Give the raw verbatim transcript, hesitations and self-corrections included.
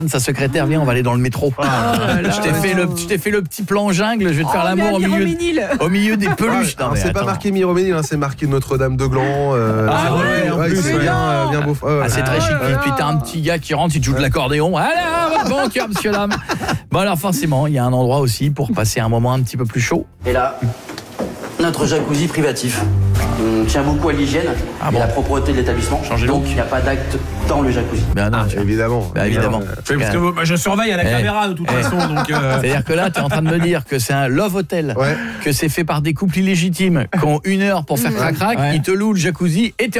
Sa secrétaire, viens, on va aller dans le métro. Ah, je t'ai fait le, je t'ai fait le petit plan jungle. Je vais te Oh, faire l'amour au milieu, au milieu des peluches. Ouais, Non, mais c'est pas attends. marqué Miroménil, hein, c'est marqué Notre-Dame de Gland. Euh, Ah c'est- ouais, en ouais, plus, c'est ouais. bien, euh, bien beau. Ouais, Ah, c'est ouais. très chic. Et puis t'as un petit gars qui rentre, il te joue de l'accordéon. Allez, votre bon cœur, monsieur dame. Bon alors forcément, il y a un endroit aussi pour passer un moment un petit peu plus chaud. Et là, notre jacuzzi privatif. On tient beaucoup à l'hygiène Ah et bon. la propreté de l'établissement. Changez Donc le il n'y a pas d'acte dans le jacuzzi. Ben non, Ah, tu vois. évidemment. Bah, évidemment. Oui, parce que moi, je surveille à la Eh. caméra de toute Eh. façon, donc. euh, C'est-à-dire que là, tu es en train de me dire que c'est un love hotel, Ouais. que c'est fait par des couples illégitimes qui ont une heure pour faire crac-crac, Ouais. ils te louent le jacuzzi et t'es